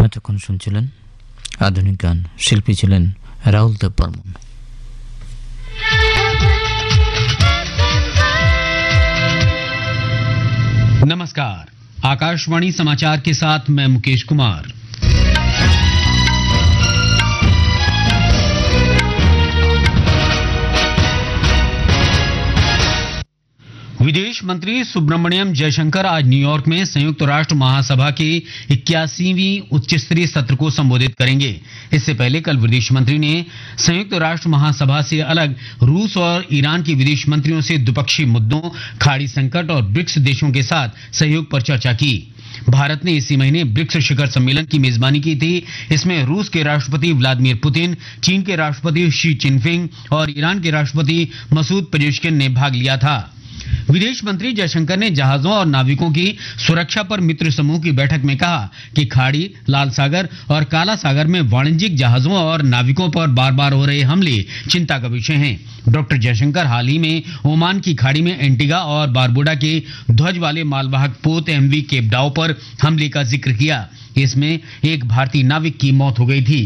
এতক্ষণ শুনছিলেন আধুনিক গান। শিল্পী ছিলেন রাহুল দেব বর্মন। नमस्कार, आकाशवाणी समाचार के साथ मैं मुकेश कुमार। विदेश मंत्री सुब्रमण्यम जयशंकर आज न्यूयॉर्क में संयुक्त राष्ट्र महासभा के 81वीं उच्च स्तरीय सत्र को संबोधित करेंगे। इससे पहले कल विदेश मंत्री ने संयुक्त राष्ट्र महासभा से अलग रूस और ईरान के विदेश मंत्रियों से द्विपक्षीय मुद्दों, खाड़ी संकट और ब्रिक्स देशों के साथ सहयोग पर चर्चा की। भारत ने इसी महीने ब्रिक्स शिखर सम्मेलन की मेजबानी की थी। इसमें रूस के राष्ट्रपति व्लादिमीर पुतिन, चीन के राष्ट्रपति शी चिनफिंग और ईरान के राष्ट्रपति मसूद पेजेश्किन ने भाग लिया था। विदेश मंत्री जयशंकर ने जहाजों और नाविकों की सुरक्षा पर मित्र समूह की बैठक में कहा कि खाड़ी, लाल सागर और काला सागर में वाणिज्यिक जहाजों और नाविकों पर बार-बार हो रहे हमले चिंता का विषय हैं। डॉक्टर जयशंकर हाल ही में ओमान की खाड़ी में एंटीगा और बारबुडा के ध्वज वाले मालवाहक पोत एमवी केपडाउ पर हमले का जिक्र किया। इसमें एक भारतीय नाविक की मौत हो गई थी।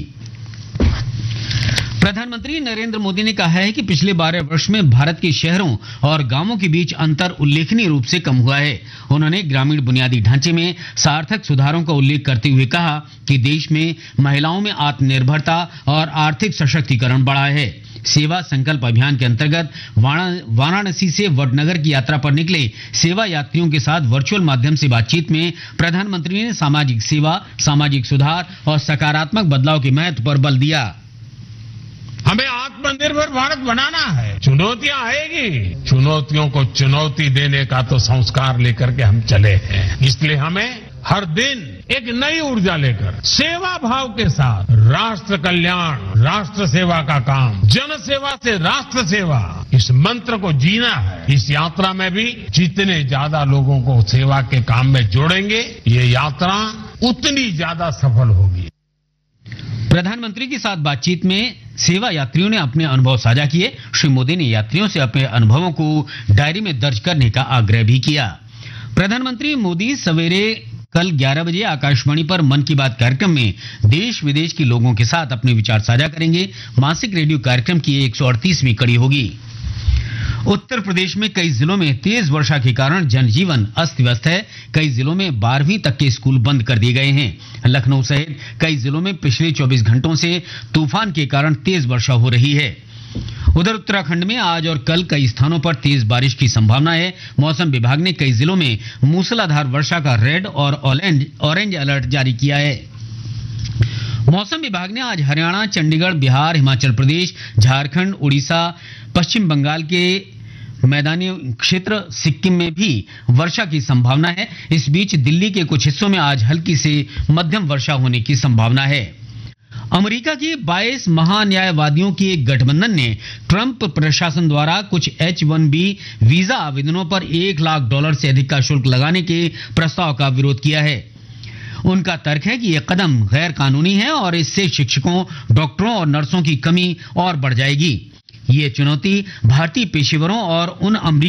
प्रधानमंत्री नरेंद्र मोदी ने कहा है कि पिछले 12 वर्ष में भारत के शहरों और गांवों के बीच अंतर उल्लेखनीय रूप से कम हुआ है। उन्होंने ग्रामीण बुनियादी ढांचे में सार्थक सुधारों का उल्लेख करते हुए कहा कि देश में महिलाओं में आत्मनिर्भरता और आर्थिक सशक्तिकरण बढ़ा है। सेवा संकल्प अभियान के अंतर्गत वाराणसी से वडनगर की यात्रा पर निकले सेवा यात्रियों के साथ वर्चुअल माध्यम से बातचीत में प्रधानमंत्री ने सामाजिक सेवा, सामाजिक सुधार और सकारात्मक बदलाव के महत्व पर बल दिया। हमें आत्मनिर्भर भारत बनाना है। चुनौतियां आएगी, चुनौतियों को चुनौती देने का तो संस्कार लेकर के हम चले हैं। इसलिए हमें हर दिन एक नई ऊर्जा लेकर सेवा भाव के साथ राष्ट्र कल्याण, राष्ट्र सेवा का काम, जन सेवा से राष्ट्र सेवा, इस मंत्र को जीना है। इस यात्रा में भी जितने ज्यादा लोगों को सेवा के काम में जोड़ेंगे, ये यात्रा उतनी ज्यादा सफल होगी। प्रधानमंत्री के साथ बातचीत में सेवा यात्रियों ने अपने अनुभव साझा किए। श्री मोदी ने यात्रियों से अपने अनुभवों को डायरी में दर्ज करने का आग्रह भी किया। प्रधानमंत्री मोदी सवेरे कल 11 बजे आकाशवाणी पर मन की बात कार्यक्रम में देश विदेश के लोगों के साथ अपने विचार साझा करेंगे। मासिक रेडियो कार्यक्रम की 138वीं कड़ी होगी। उत्तर प्रदेश में कई जिलों में तेज वर्षा के कारण जनजीवन अस्त व्यस्त है। कई जिलों में 12वीं तक के स्कूल बंद कर दिए गए हैं। लखनऊ सहित कई जिलों में पिछले 24 घंटों से तूफान के कारण तेज वर्षा हो रही है। उधर उत्तराखंड में आज और कल कई स्थानों पर तेज बारिश की संभावना है। मौसम विभाग ने कई जिलों में मूसलाधार वर्षा का रेड और ऑरेंज अलर्ट जारी किया है। मौसम विभाग ने आज हरियाणा, चंडीगढ़, बिहार, हिमाचल प्रदेश, झारखंड, उड़ीसा, पश्चिम बंगाल के मैदानी क्षेत्र, सिक्किम में भी वर्षा की संभावना है। इस बीच दिल्ली के कुछ हिस्सों में आज हल्की से मध्यम वर्षा होने की संभावना है। अमेरिका के 22 महान्यायवादियों के एक गठबंधन ने ट्रंप प्रशासन द्वारा कुछ H-1B वीजा आवेदनों पर $1 लाख से अधिक का शुल्क लगाने के प्रस्ताव का विरोध किया है। उनका तर्क है कि यह कदम गैर कानूनी है और इससे शिक्षकों, डॉक्टरों और नर्सों की कमी और बढ़ जाएगी। ये चुनौती भारतीय पेशेवरों और उन अमेरिकी